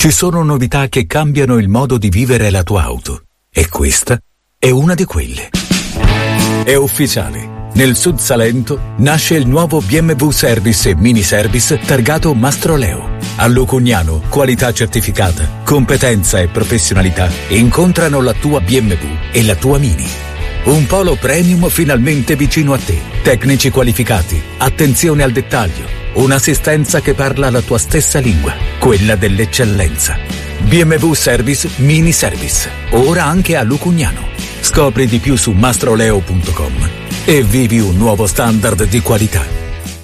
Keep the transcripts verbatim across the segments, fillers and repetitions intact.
Ci sono novità che cambiano il modo di vivere la tua auto. E questa è una di quelle. È ufficiale. Nel Sud Salento nasce il nuovo B M W Service e Mini Service targato Mastroleo. A Lucugnano, qualità certificata, competenza e professionalità incontrano la tua B M W e la tua Mini. Un polo premium finalmente vicino a te. Tecnici qualificati, attenzione al dettaglio, un'assistenza che parla la tua stessa lingua, quella dell'eccellenza. B M W Service Mini Service, ora anche a Lucugnano. Scopri di più su mastroleo punto com e vivi un nuovo standard di qualità.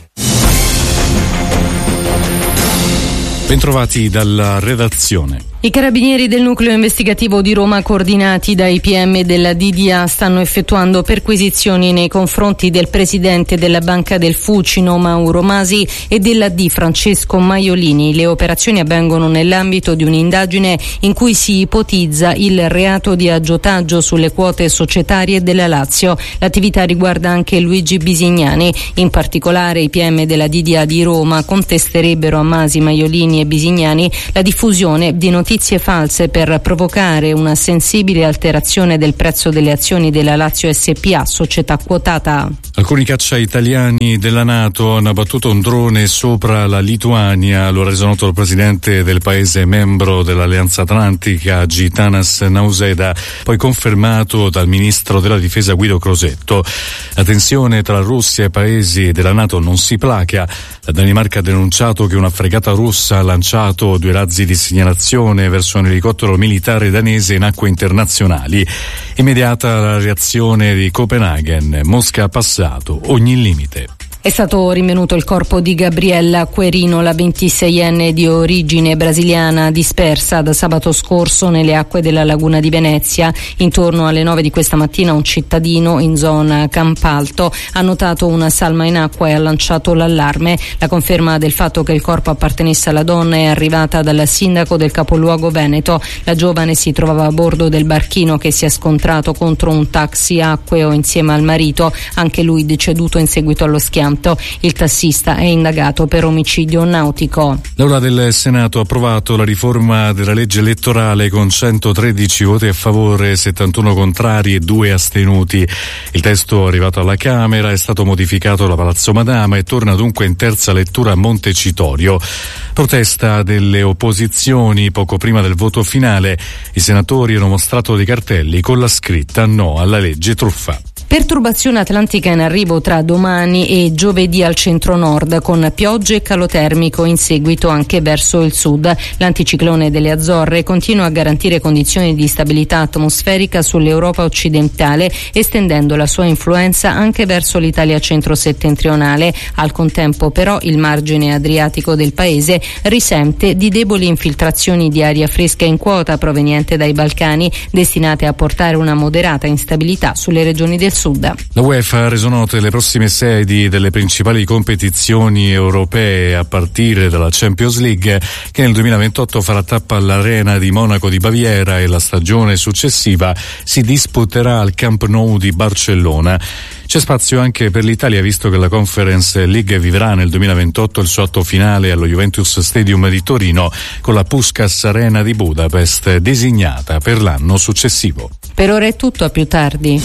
Bentrovati dalla redazione. I carabinieri del nucleo investigativo di Roma, coordinati dai P M della D D A, stanno effettuando perquisizioni nei confronti del presidente della Banca del Fucino, Mauro Masi, e della D, Francesco Maiolini. Le operazioni avvengono nell'ambito di un'indagine in cui si ipotizza il reato di aggiotaggio sulle quote societarie della Lazio. L'attività riguarda anche Luigi Bisignani. In particolare, i P M della D D A di Roma contesterebbero a Masi, Maiolini e Bisignani la diffusione di notizie notizie false per provocare una sensibile alterazione del prezzo delle azioni della Lazio S P A, società quotata. Alcuni caccia italiani della NATO hanno abbattuto un drone sopra la Lituania, lo ha reso noto il presidente del paese membro dell'Alleanza Atlantica, Gitanas Nauseda, poi confermato dal ministro della difesa Guido Crosetto. La tensione tra Russia e paesi della NATO non si placa. La Danimarca ha denunciato che una fregata russa ha lanciato due razzi di segnalazione verso un elicottero militare danese in acque internazionali. Immediata la reazione di Copenaghen. Mosca ha passato ogni limite. È stato rinvenuto il corpo di Gabriella Querino, la ventiseienne di origine brasiliana, dispersa da sabato scorso nelle acque della laguna di Venezia. Intorno alle nove di questa mattina un cittadino in zona Campalto ha notato una salma in acqua e ha lanciato l'allarme. La conferma del fatto che il corpo appartenesse alla donna è arrivata dal sindaco del capoluogo veneto. La giovane si trovava a bordo del barchino che si è scontrato contro un taxi acqueo insieme al marito, anche lui deceduto in seguito allo schianto. Il tassista è indagato per omicidio nautico. L'Aula del Senato ha approvato la riforma della legge elettorale con centotredici voti a favore, settantuno contrari e due astenuti. Il testo arrivato alla Camera è stato modificato da Palazzo Madama e torna dunque in terza lettura a Montecitorio. Protesta delle opposizioni. Poco prima del voto finale i senatori hanno mostrato dei cartelli con la scritta no alla legge truffa. Perturbazione atlantica in arrivo tra domani e giovedì al centro-nord, con piogge e calo termico in seguito anche verso il sud. L'anticiclone delle Azzorre continua a garantire condizioni di stabilità atmosferica sull'Europa occidentale, estendendo la sua influenza anche verso l'Italia centro-settentrionale. Al contempo, però, il margine adriatico del paese risente di deboli infiltrazioni di aria fresca in quota proveniente dai Balcani, destinate a portare una moderata instabilità sulle regioni del sud. La UEFA ha reso note le prossime sedi delle principali competizioni europee, a partire dalla Champions League, che nel duemilaventotto farà tappa all'Arena di Monaco di Baviera e la stagione successiva si disputerà al Camp Nou di Barcellona. C'è spazio anche per l'Italia, visto che la Conference League vivrà nel duemilaventotto il suo atto finale allo Juventus Stadium di Torino, con la Puskás Arena di Budapest designata per l'anno successivo. Per ora è tutto, a più tardi.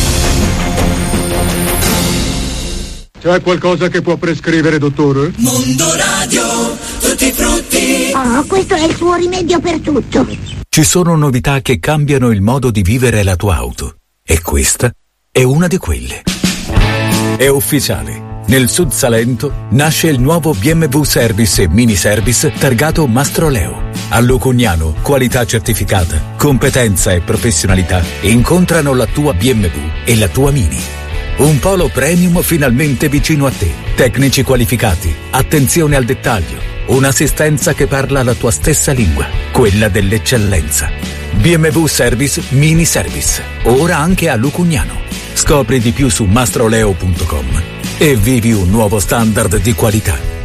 C'è qualcosa che può prescrivere, dottore? Mondo Radio, tutti i frutti. Oh, questo è il suo rimedio per tutto. Ci sono novità che cambiano il modo di vivere la tua auto. E questa è una di quelle. È ufficiale. Nel Sud Salento nasce il nuovo B M W Service e Mini Service targato Mastroleo. A Lucugnano, qualità certificata, competenza e professionalità incontrano la tua B M W e la tua Mini. Un polo premium finalmente vicino a te. Tecnici qualificati, attenzione al dettaglio, un'assistenza che parla la tua stessa lingua, quella dell'eccellenza. B M W Service Mini Service, ora anche a Lucugnano. Scopri di più su mastroleo punto com e vivi un nuovo standard di qualità.